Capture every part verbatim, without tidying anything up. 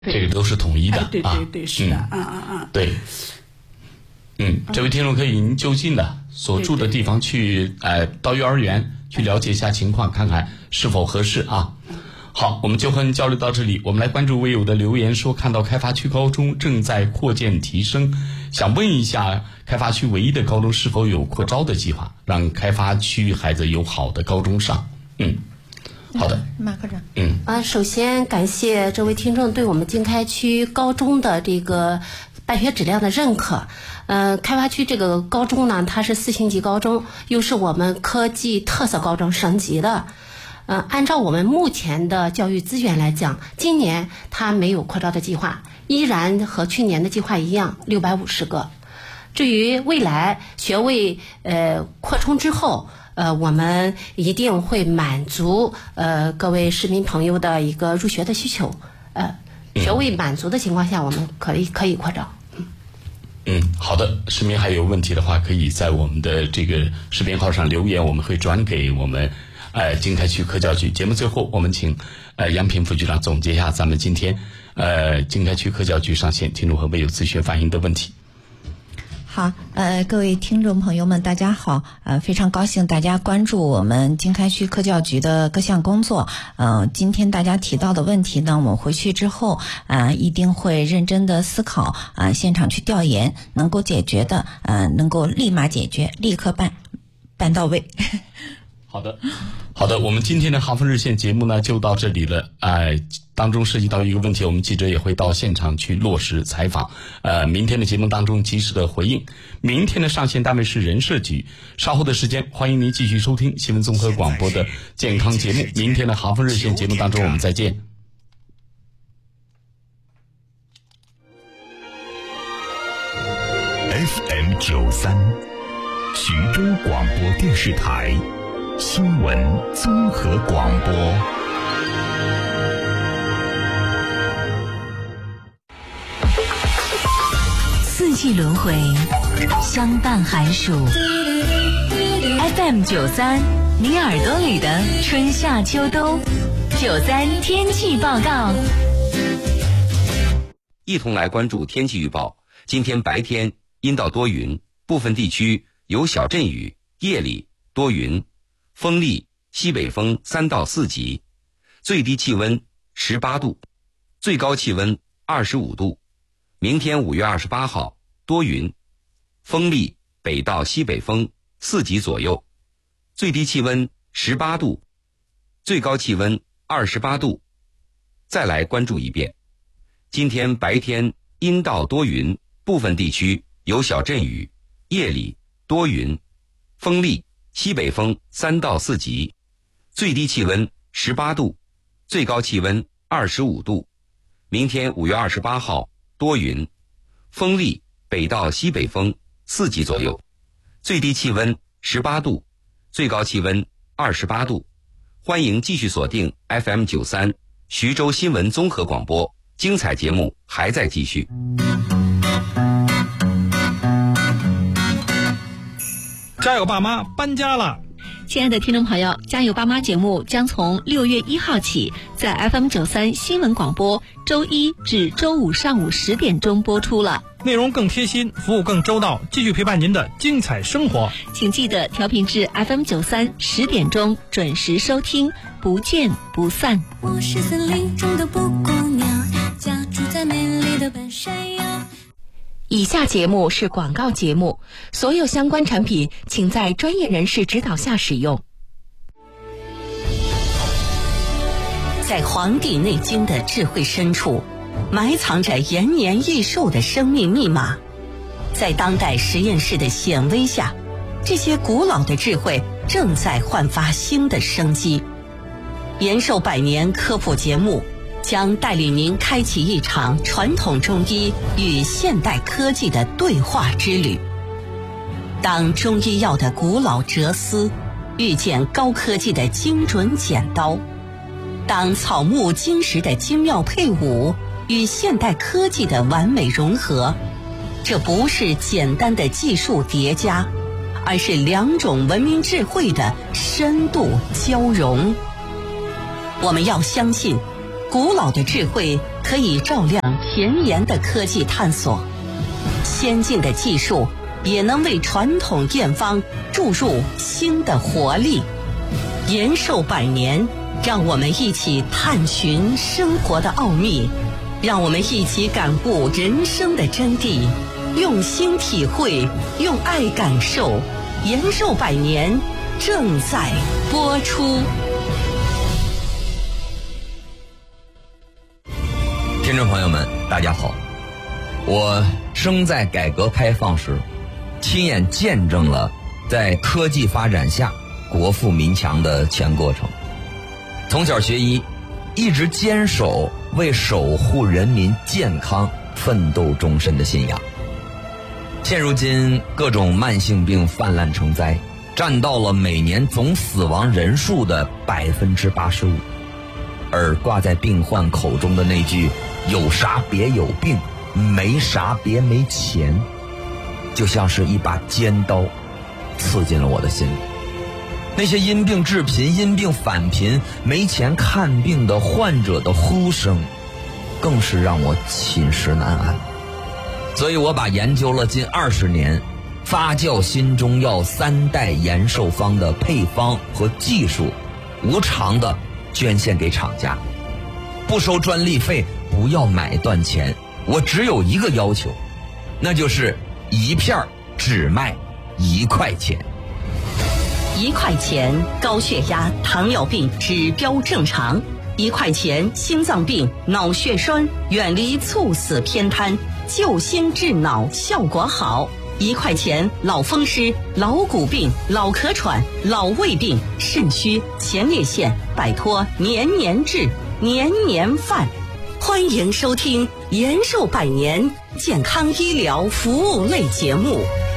这个都是统一的、 哎、对对对、啊、是的，嗯嗯嗯， 对，嗯，这位听众可以您就近的所住的地方去，呃，到幼儿园去了解一下情况，看看是否合适啊。好，我们就和您交流到这里。我们来关注微友的留言说，看到开发区高中正在扩建提升，想问一下，开发区唯一的高中是否有扩招的计划，让开发区孩子有好的高中上？嗯。好的， 马科长。 嗯啊，首先感谢这位听众对我们经开区高中的这个办学质量的认可。呃，开发区这个高中呢，它是四星级高中，又是我们科技特色高中省级的。呃，按照我们目前的教育资源来讲，今年它没有扩招的计划，依然和去年的计划一样，六百五十个。至于未来学位呃扩充之后，呃，我们一定会满足呃各位市民朋友的一个入学的需求。呃，学位满足的情况下，我们可以可以扩招。 嗯嗯，好的，市民还有问题的话，可以在我们的这个视频号上留言，我们会转给我们呃经开区科教局。节目最后，我们请呃杨平副局长总结一下咱们今天呃经开区科教局上线听众和微友咨询反映的问题。 好，呃，各位听众朋友们，大家好，呃，非常高兴大家关注我们经开区科教局的各项工作。呃，今天大家提到的问题呢，我们回去之后，呃，一定会认真的思考，啊、呃，现场去调研，能够解决的，呃，能够立马解决，立刻办，办到位。 好的，好的，我们今天的航风热线节目呢就到这里了。呃，当中涉及到一个问题，我们记者也会到现场去落实采访。呃，明天的节目当中及时的回应。明天的上线单位是人社局。稍后的时间，欢迎您继续收听新闻综合广播的健康节目。明天的航风热线节目当中，我们再见。 F M 九三，徐州广播电视台。新闻综合广播。 四季轮回，相伴寒暑。F M 九三，你耳朵里的春夏秋冬。九三天气报告。 一同来关注天气预报。今天白天阴到多云，部分地区有小阵雨，夜里多云。风力西北风三到四级，最低气温十八度，最高气温二十五度。明天五月二十八号多云，风力北到西北风四级左右，最低气温十八度，最高气温二十八度。再来关注一遍，今天白天阴到多云，部分地区有小阵雨，夜里多云，风力西北风三到四级，最低气温十八度，最高气温二十五度。明天五月二十八号多云，风力北到西北风四级左右，最低气温十八度，最高气温二十八度。欢迎继续锁定 F M 九三徐州新闻综合广播，精彩节目还在继续。 家有爸妈搬家了。 亲爱的听众朋友，家有爸妈节目将从六月一号起在 F M 九三新闻广播周一至周五上午十点钟播出了， 内容更贴心，服务更周到，继续陪伴您的精彩生活。 请记得调频至 F M 九三十点钟准时收听，不见不散。 我是森林中的布谷鸟，家住在美丽的半山腰。 以下节目是广告节目，所有相关产品请在专业人士指导下使用。 在《黄帝内经》的智慧深处，埋藏着延年益寿的生命密码。在当代实验室的显微下，这些古老的智慧正在焕发新的生机。延寿百年科普节目将带领您开启一场传统中医与现代科技的对话之旅。当中医药的古老哲思遇见高科技的精准剪刀，当草木金石的精妙配伍与现代科技的完美融合，这不是简单的技术叠加，而是两种文明智慧的深度交融。我们要相信古老的智慧可以照亮前沿的科技探索，先进的技术也能为传统验方注入新的活力。延寿百年，让我们一起探寻生活的奥秘，让我们一起感悟人生的真谛，用心体会，用爱感受。延寿百年正在播出。 听众朋友们，大家好，我生在改革开放时，亲眼见证了在科技发展下国富民强的全过程。从小学医，一直坚守为守护人民健康奋斗终身的信仰。现如今各种慢性病泛滥成灾，占到了每年总死亡人数的百分之八十五，而挂在病患口中的那句“有啥别有病，没啥别没钱”，就像是一把尖刀刺进了我的心里。那些因病致贫、因病返贫、没钱看病的患者的呼声，更是让我寝食难安。所以我把研究了近二十年发酵新中药三代延寿方的配方和技术，无偿的捐献给厂家，不收专利费，不要买断钱。我只有一个要求，那就是一片只卖一块钱。 一块钱高血压、糖尿病指标正常；一块钱心脏病、脑血栓远离猝死偏瘫，救心治脑效果好；一块钱老风湿、老骨病、老咳喘、老胃病、肾虚、前列腺，摆脱年年治、年年犯。欢迎收听延寿百年健康医疗服务类节目。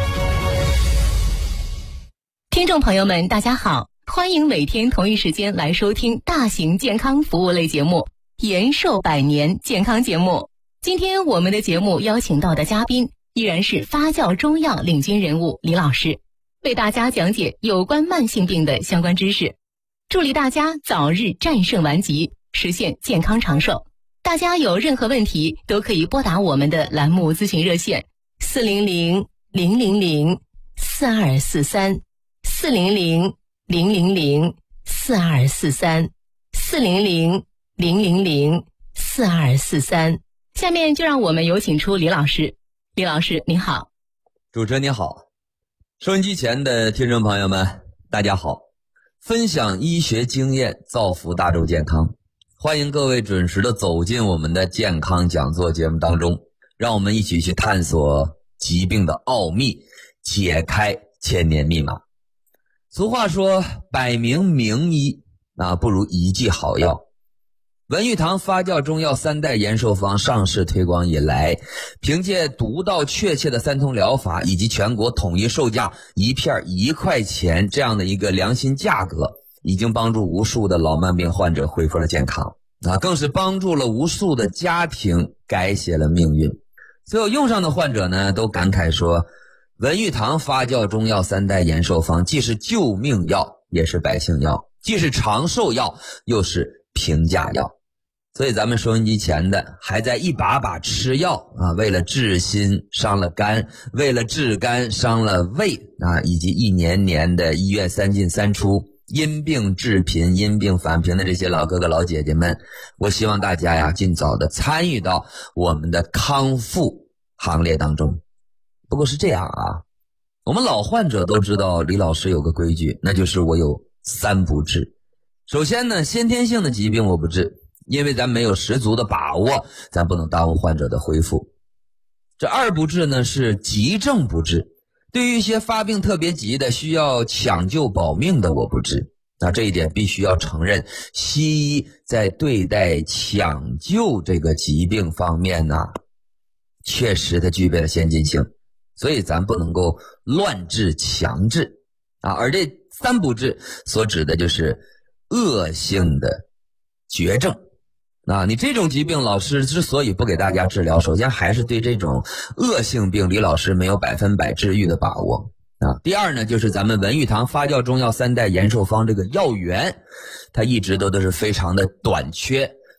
听众朋友们，大家好，欢迎每天同一时间来收听大型健康服务类节目延寿百年健康节目。今天我们的节目邀请到的嘉宾依然是发酵中药领军人物李老师，为大家讲解有关慢性病的相关知识，助力大家早日战胜顽疾，实现健康长寿。大家有任何问题都可以拨打我们的栏目咨询热线四零零零零零四二四三四零零零零零四二四三四零零零零零四二四三。下面就让我们有请出李老师。李老师您好。 主持人您好，收音机前的听众朋友们大家好，分享医学经验，造福大众健康，欢迎各位准时的走进我们的健康讲座节目当中，让我们一起去探索疾病的奥秘，解开千年密码。俗话说百名名医啊，不如一剂好药。文玉堂发酵中药三代延寿方上市推广以来，凭借独到确切的三通疗法以及全国统一售价一片一块钱这样的一个良心价格，已经帮助无数的老慢病患者恢复了健康啊，更是帮助了无数的家庭改写了命运。所有用上的患者呢，都感慨说，文玉堂发酵中药三代延寿方既是救命药，也是百姓药，既是长寿药，又是平价药。所以咱们收音机前的还在一把把吃药啊，为了治心伤了肝，为了治肝伤了胃啊，以及一年年的医院三进三出，因病致贫、因病返贫的这些老哥哥老姐姐们，我希望大家呀尽早的参与到我们的康复行列当中。不过是这样啊，我们老患者都知道李老师有个规矩，那就是我有三不治。首先呢，先天性的疾病我不治，因为咱没有十足的把握，咱不能耽误患者的恢复。这二不治呢是急症不治，对于一些发病特别急的需要抢救保命的我不治。那这一点必须要承认，西医在对待抢救这个疾病方面呢，确实它具备了先进性，所以咱不能够乱治强治啊。而这三不治所指的就是恶性的绝症。那你这种疾病，老师之所以不给大家治疗，首先还是对这种恶性病李老师没有百分百治愈的把握啊。第二呢，就是咱们文玉堂发酵中药三代延寿方这个药源，它一直都都是非常的短缺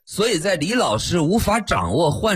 所以在李老师无法掌握患